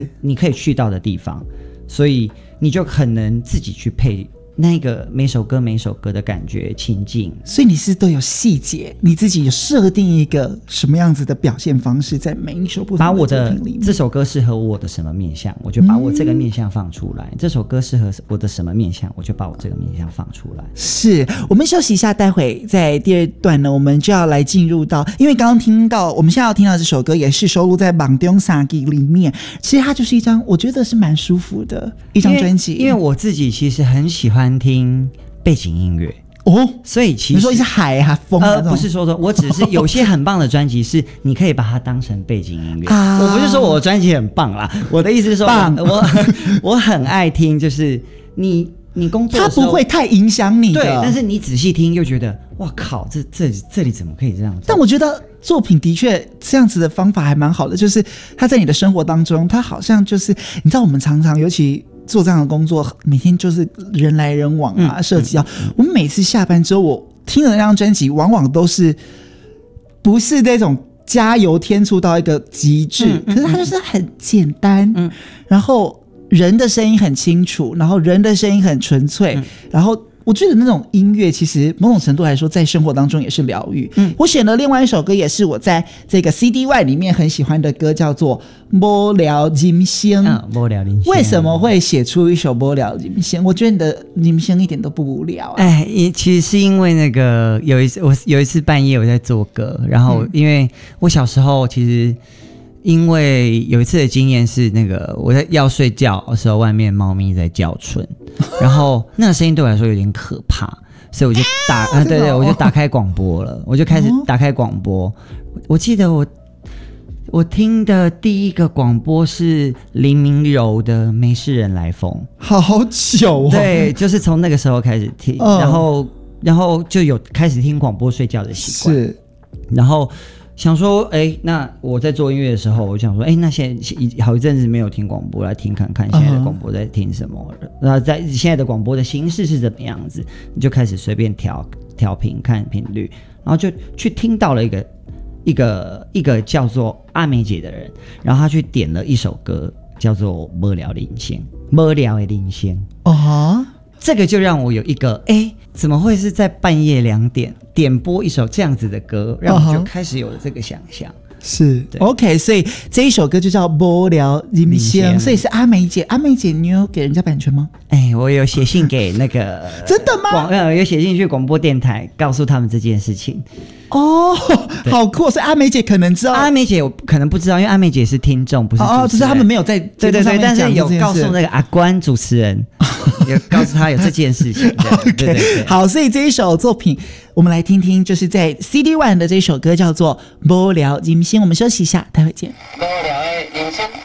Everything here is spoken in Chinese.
你可以去到的地方，所以你就很能自己去配那个每首歌的感觉情境。 所以你是都有细节，你自己有设定一个什么样子的表现方式在每一首不同的作品里面。 这首歌适合我的什么面向，我就把我这个面向放出来，这首歌适合我的什么面向，我就把我这个面向放出来。 是，我们休息一下，待会在第二段呢，我们就要来进入到，因为刚刚听到我们现在要听到这首歌也是收录在《梦中三季》里面，其实它就是一张我觉得是蛮舒服的一张专辑。 因为我自己其实很喜欢听背景音乐哦， 所以其实你说一些海啊风啊， 不是说我只是有些很棒的专辑是你可以把它当成背景音乐我不是说我的专辑很棒啦，我的意思是说我很爱听，就是你工作的时候它不会太影响你的， 对，但是你仔细听又觉得哇靠，这里怎么可以这样子？ 但我觉得作品的确这样子的方法还蛮好的，就是它在你的生活当中，它好像就是你知道我们常常尤其做这样的工作，每天就是人来人往啊，涉及到我们每次下班之后，我听的那张专辑，往往都是不是那种加油添醋到一个极致，可是它就是很简单，然后人的声音很清楚，然后人的声音很纯粹，然后我觉得那种音乐其实某种程度来说在生活当中也是疗愈。我选了另外一首歌也是我在这个 CDY 里面很喜欢的歌，叫做无聊人生。 无聊人生为什么会写出一首无聊人生？我觉得你的人生一点都不无聊其实是因为那个我有一次半夜我在做歌，然后因为我小时候其实因为有一次的经验是那个我在要睡觉的时候，外面猫咪在叫春，然后那个声音对我来说有点可怕，所以我就对，我就打开广播了，我就开始打开广播。我记得我听的第一个广播是林明柔的《没事人来疯》， 好久对，就是从那个时候开始听，然后就有开始听广播睡觉的习惯，是，然后想说，那我在做音乐的时候，我想说，那现在好一阵子没有听广播，来听看看现在的广播在听什么，那在现在的广播的形式是怎么样子，你就开始随便调频看频率，然后就去听到了一个叫做阿美姐的人，然后他去点了一首歌叫做《无聊人生》，无聊的人生这个就让我有一个怎么会是在半夜2点点播一首这样子的歌，让我就开始有了这个想象。 是 OK， 所以这一首歌就叫《无聊人生》，所以是阿美姐。阿美姐，你有给人家版权吗？ 我有写信给那个真的吗？ 有写信去广播电台告诉他们这件事情。 好酷！所以阿美姐可能知道， 阿美姐我可能不知道，因为阿美姐是听众，不是主持人， 只是他们没有在对，但是有告诉那个阿关主持人，有告诉他有这件事情。 对，好，所以这一首作品我们来听听，就是在 CD1 的这首歌叫做《无聊人生》。我们休息一下，待会见。无聊的人生。